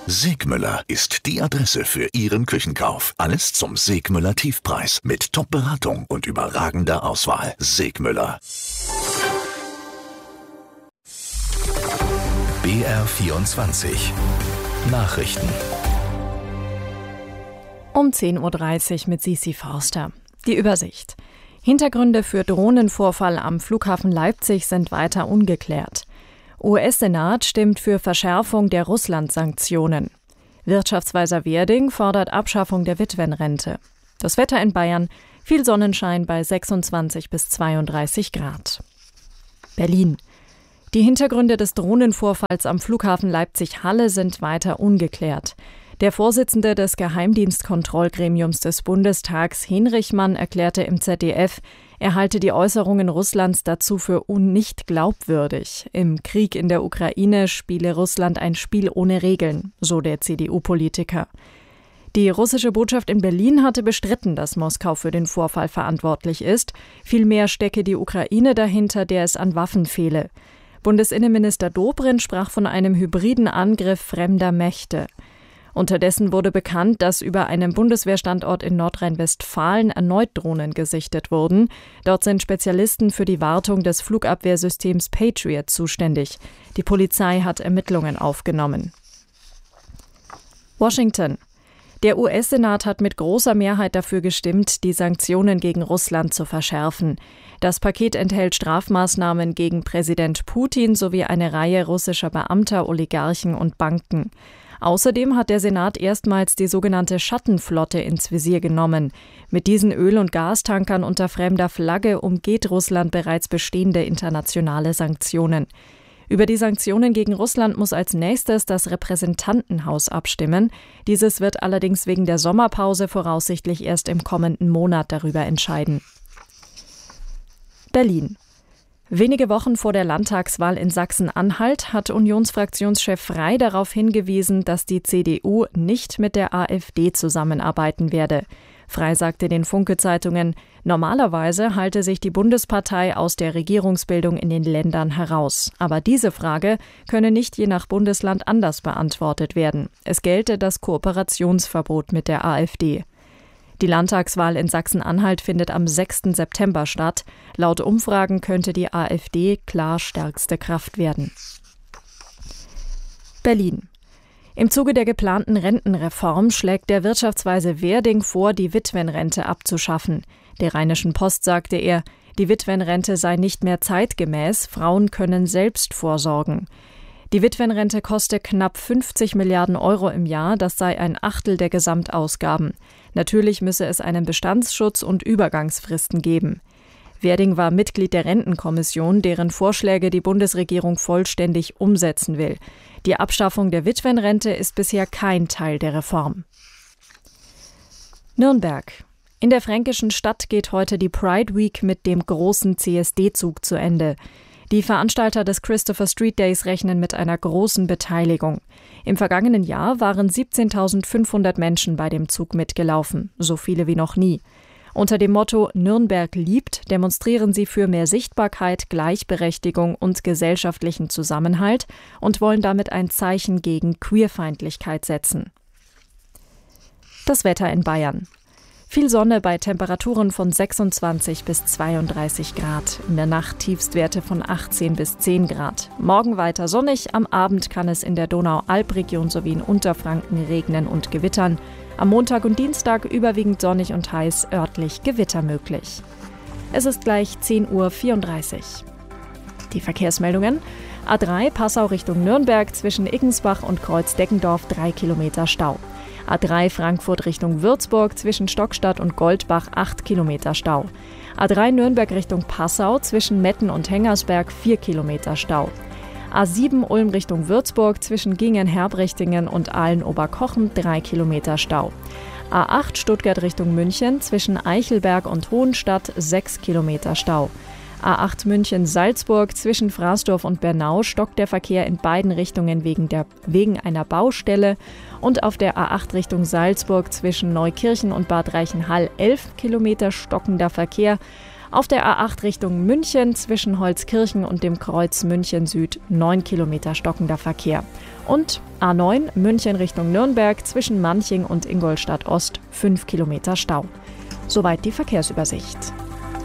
Segmüller ist die Adresse für Ihren Küchenkauf. Alles zum Segmüller Tiefpreis mit Top-Beratung und überragender Auswahl. Segmüller. BR24 Nachrichten. Um 10.30 Uhr mit Sisi Forster. Die Übersicht. Hintergründe für Drohnenvorfall am Flughafen Leipzig sind weiter ungeklärt. US-Senat stimmt für Verschärfung der Russland-Sanktionen. Wirtschaftsweiser Werding fordert Abschaffung der Witwenrente. Das Wetter in Bayern, viel Sonnenschein bei 26 bis 32 Grad. Berlin. Die Hintergründe des Drohnenvorfalls am Flughafen Leipzig-Halle sind weiter ungeklärt. Der Vorsitzende des Geheimdienstkontrollgremiums des Bundestags, Henrichmann, erklärte im ZDF, er halte die Äußerungen Russlands dazu für nicht glaubwürdig. Im Krieg in der Ukraine spiele Russland ein Spiel ohne Regeln, so der CDU-Politiker. Die russische Botschaft in Berlin hatte bestritten, dass Moskau für den Vorfall verantwortlich ist. Vielmehr stecke die Ukraine dahinter, der es an Waffen fehle. Bundesinnenminister Dobrindt sprach von einem hybriden Angriff fremder Mächte. Unterdessen wurde bekannt, dass über einem Bundeswehrstandort in Nordrhein-Westfalen erneut Drohnen gesichtet wurden. Dort sind Spezialisten für die Wartung des Flugabwehrsystems Patriot zuständig. Die Polizei hat Ermittlungen aufgenommen. Washington. Der US-Senat hat mit großer Mehrheit dafür gestimmt, die Sanktionen gegen Russland zu verschärfen. Das Paket enthält Strafmaßnahmen gegen Präsident Putin sowie eine Reihe russischer Beamter, Oligarchen und Banken. Außerdem hat der Senat erstmals die sogenannte Schattenflotte ins Visier genommen. Mit diesen Öl- und Gastankern unter fremder Flagge umgeht Russland bereits bestehende internationale Sanktionen. Über die Sanktionen gegen Russland muss als nächstes das Repräsentantenhaus abstimmen. Dieses wird allerdings wegen der Sommerpause voraussichtlich erst im kommenden Monat darüber entscheiden. Berlin. Wenige Wochen vor der Landtagswahl in Sachsen-Anhalt hat Unionsfraktionschef Frey darauf hingewiesen, dass die CDU nicht mit der AfD zusammenarbeiten werde. Frey sagte den Funke-Zeitungen, normalerweise halte sich die Bundespartei aus der Regierungsbildung in den Ländern heraus. Aber diese Frage könne nicht je nach Bundesland anders beantwortet werden. Es gelte das Kooperationsverbot mit der AfD. Die Landtagswahl in Sachsen-Anhalt findet am 6. September statt. Laut Umfragen könnte die AfD klar stärkste Kraft werden. Berlin. Im Zuge der geplanten Rentenreform schlägt der Wirtschaftsweise Werding vor, die Witwenrente abzuschaffen. Der Rheinischen Post sagte er, die Witwenrente sei nicht mehr zeitgemäß, Frauen können selbst vorsorgen. Die Witwenrente koste knapp 50 Milliarden Euro im Jahr, das sei ein Achtel der Gesamtausgaben. Natürlich müsse es einen Bestandsschutz und Übergangsfristen geben. Werding war Mitglied der Rentenkommission, deren Vorschläge die Bundesregierung vollständig umsetzen will. Die Abschaffung der Witwenrente ist bisher kein Teil der Reform. Nürnberg. In der fränkischen Stadt geht heute die Pride Week mit dem großen CSD-Zug zu Ende. Die Veranstalter des Christopher Street Days rechnen mit einer großen Beteiligung. Im vergangenen Jahr waren 17.500 Menschen bei dem Zug mitgelaufen, so viele wie noch nie. Unter dem Motto Nürnberg liebt demonstrieren sie für mehr Sichtbarkeit, Gleichberechtigung und gesellschaftlichen Zusammenhalt und wollen damit ein Zeichen gegen Queerfeindlichkeit setzen. Das Wetter in Bayern. Viel Sonne bei Temperaturen von 26 bis 32 Grad. In der Nacht Tiefstwerte von 18 bis 10 Grad. Morgen weiter sonnig. Am Abend kann es in der Donau-Alb-Region sowie in Unterfranken regnen und gewittern. Am Montag und Dienstag überwiegend sonnig und heiß, örtlich Gewitter möglich. Es ist gleich 10.34 Uhr. Die Verkehrsmeldungen. A3 Passau Richtung Nürnberg zwischen Iggensbach und Kreuzdeckendorf 3 Kilometer Stau. A3 Frankfurt Richtung Würzburg zwischen Stockstadt und Goldbach 8 Kilometer Stau. A3 Nürnberg Richtung Passau zwischen Metten und Hengersberg 4 Kilometer Stau. A7 Ulm Richtung Würzburg zwischen Gingen-Herbrichtingen und Aalen-Oberkochen 3 Kilometer Stau. A8 Stuttgart Richtung München zwischen Eichelberg und Hohenstadt 6 Kilometer Stau. A8 München-Salzburg zwischen Fraßdorf und Bernau stockt der Verkehr in beiden Richtungen wegen einer Baustelle und auf der A8 Richtung Salzburg zwischen Neukirchen und Bad Reichenhall 11 Kilometer stockender Verkehr. Auf der A8 Richtung München zwischen Holzkirchen und dem Kreuz München Süd 9 Kilometer stockender Verkehr. Und A9 München Richtung Nürnberg zwischen Manching und Ingolstadt Ost 5 Kilometer Stau. Soweit die Verkehrsübersicht.